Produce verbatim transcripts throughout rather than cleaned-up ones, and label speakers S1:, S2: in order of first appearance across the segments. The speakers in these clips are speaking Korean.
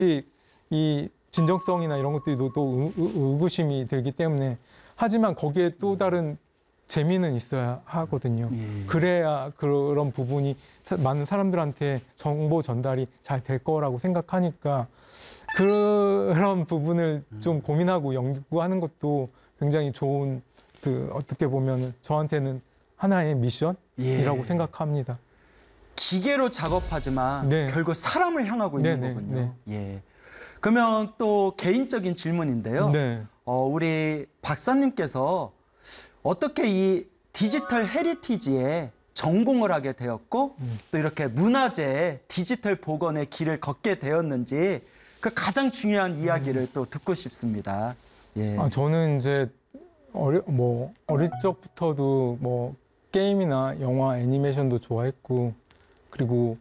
S1: 이 진정성이나 이런 것들도 또 의구심이 들기 때문에 하지만 거기에 또 다른 재미는 있어야 하거든요. 예. 그래야 그런 부분이 많은 사람들한테 정보 전달이 잘 될 거라고 생각하니까 그런 부분을 좀 고민하고 연구하는 것도 굉장히 좋은 그 어떻게 보면 저한테는 하나의 미션이라고 예. 생각합니다.
S2: 기계로 작업하지만 네. 결국 사람을 향하고 있는
S1: 네,
S2: 거군요.
S1: 네,
S2: 네. 예. 그러면 또 개인적인 질문인데요.
S1: 네.
S2: 어, 우리 박사님께서 어떻게 이 디지털 헤리티지에 전공을 하게 되었고 음. 또 이렇게 문화재 디지털 복원의 길을 걷게 되었는지 그 가장 중요한 이야기를 음. 또 듣고 싶습니다. 예.
S1: 아, 저는 이제 어리, 뭐 어릴 적부터도 뭐 게임이나 영화, 애니메이션도 좋아했고 그리고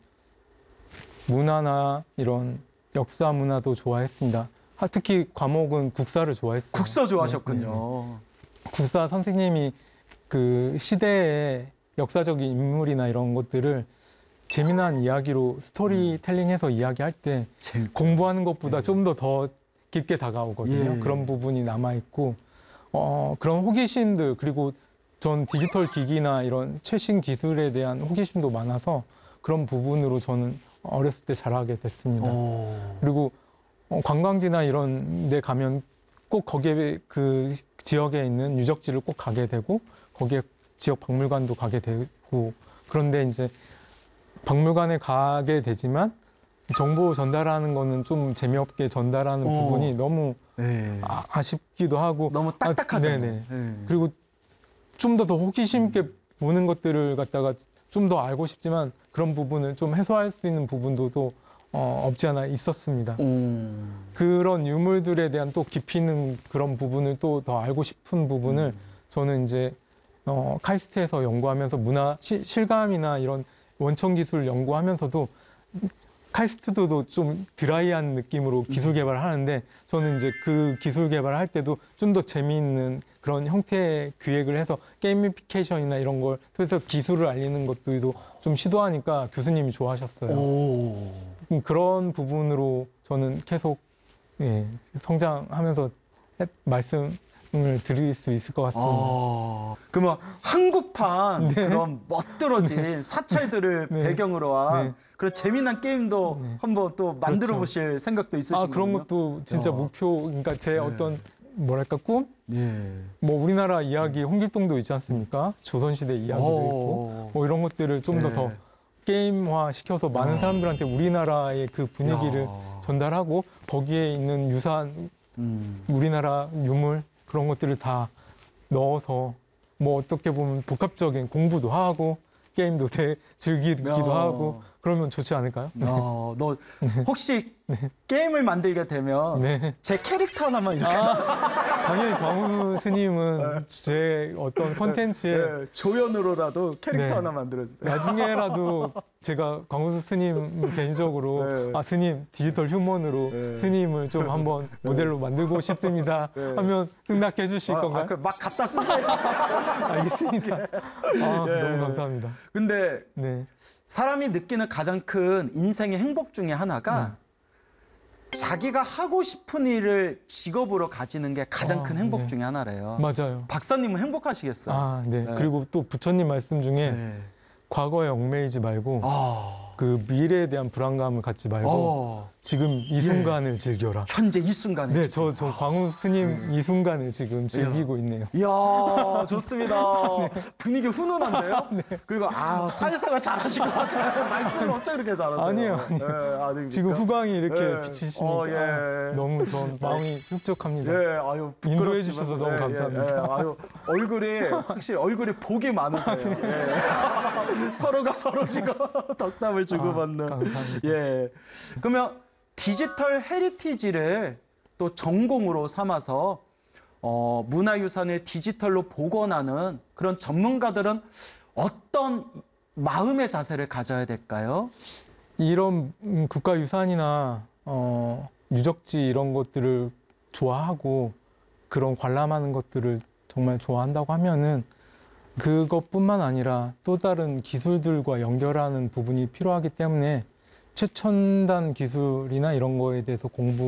S1: 문화나 이런 역사 문화도 좋아했습니다. 특히 과목은 국사를 좋아했어요.
S2: 국사 좋아하셨군요.
S1: 네, 네, 네. 국사 선생님이 그 시대의 역사적인 인물이나 이런 것들을 재미난 이야기로 스토리텔링해서 음. 이야기할 때 공부하는 것보다 네. 좀 더 더 깊게 다가오거든요. 예. 그런 부분이 남아있고 어, 그런 호기심들 그리고 전 디지털 기기나 이런 최신 기술에 대한 호기심도 많아서 그런 부분으로 저는 어렸을 때 잘하게 됐습니다. 오. 그리고 어, 관광지나 이런 데 가면 꼭 거기에 그 지역에 있는 유적지를 꼭 가게 되고 거기에 지역 박물관도 가게 되고 그런데 이제 박물관에 가게 되지만 정보 전달하는 거는 좀 재미없게 전달하는 오. 부분이 너무 네. 아, 아쉽기도 하고
S2: 너무 딱딱하잖아요.
S1: 아, 네네. 네. 그리고 좀 더 더 호기심 있게 음. 보는 것들을 갖다가 좀 더 알고 싶지만 그런 부분을 좀 해소할 수 있는 부분도 또 어, 없지 않아 있었습니다. 음. 그런 유물들에 대한 또 깊이 있는 그런 부분을 또 더 알고 싶은 부분을 음. 저는 이제 어, 카이스트에서 연구하면서 문화 시, 실감이나 이런 원천 기술 연구하면서도 카이스트도 좀 드라이한 느낌으로 기술 개발을 하는데 저는 이제 그 기술 개발을 할 때도 좀 더 재미있는 그런 형태의 기획을 해서 게이미피케이션이나 이런 걸 통해서 기술을 알리는 것도 좀 시도하니까 교수님이 좋아하셨어요. 오. 그런 부분으로 저는 계속 예, 성장하면서 말씀 을 드릴 수 있을 것 같습니다.
S2: 아, 그러면 한국판 네. 그런 멋들어진 사찰들을 네. 배경으로 한 네. 그런 재미난 게임도 네. 한번 또 만들어 그렇죠. 보실 생각도 있으신가요?
S1: 아, 그런 것도 진짜 야. 목표, 그러니까 제 네. 어떤 뭐랄까 꿈? 네. 뭐 우리나라 이야기 홍길동도 있지 않습니까? 조선시대 이야기도 오. 있고 뭐 이런 것들을 좀 더 더 네. 게임화 시켜서 많은 야. 사람들한테 우리나라의 그 분위기를 야. 전달하고 거기에 있는 유산, 음. 우리나라 유물 그런 것들을 다 넣어서 뭐 어떻게 보면 복합적인 공부도 하고 게임도 되, 즐기기도 야. 하고 그러면 좋지 않을까요?
S2: 야, 너 혹시 네. 게임을 만들게 되면 네. 제 캐릭터 하나만 이렇게
S1: 아, 당연히 광우 스님은 네. 제 어떤 콘텐츠에
S2: 네. 조연으로라도 캐릭터 네. 하나 만들어주세요.
S1: 나중에라도 제가 광우 스님 개인적으로 네. 아 스님 디지털 휴먼으로 네. 스님을 좀 한번 모델로 만들고 싶습니다 네. 하면 승낙해 주실 아, 건가요?
S2: 아, 그 막 갖다 쓰세요.
S1: 알겠습니다. 아, 네. 너무 감사합니다.
S2: 근데 네. 사람이 느끼는 가장 큰 인생의 행복 중에 하나가 음. 자기가 하고 싶은 일을 직업으로 가지는 게 가장 아, 큰 행복 네. 중에 하나래요.
S1: 맞아요.
S2: 박사님은 행복하시겠어요.
S1: 아, 네. 네. 그리고 또 부처님 말씀 중에 네. 과거에 얽매이지 말고 아. 그 미래에 대한 불안감을 갖지 말고 어. 지금 이 순간을 예. 즐겨라.
S2: 현재 이 순간을
S1: 네, 저, 저 광우 스님 네. 이 순간을 지금 즐기고
S2: 이야.
S1: 있네요.
S2: 이야, 좋습니다. 네. 분위기 훈훈한데요? 네. 그리고 아, 사회생활 잘하실 것 같아요. 말씀을 어쩜 그렇게 잘하세요?
S1: 아니에요, 아니에요. 네, 아, 그러니까. 지금 후광이 이렇게 네. 비치시니까 어, 예. 너무 전 마음이 흡족합니다.
S2: 네, 아유,
S1: 인도해 주셔서 너무 네, 감사합니다.
S2: 예, 예. 아유, 얼굴이 확실히 얼굴이 복이 많으세요. 예. 서로가 서로 지금 덕담을 주고받는. 아,
S1: 감사합니다.
S2: 예. 그러면 디지털 헤리티지를 또 전공으로 삼아서 어, 문화유산을 디지털로 복원하는 그런 전문가들은 어떤 마음의 자세를 가져야 될까요?
S1: 이런 국가유산이나 어, 유적지 이런 것들을 좋아하고 그런 관람하는 것들을 정말 좋아한다고 하면은 그것뿐만 아니라 또 다른 기술들과 연결하는 부분이 필요하기 때문에 최첨단 기술이나 이런 거에 대해서 공부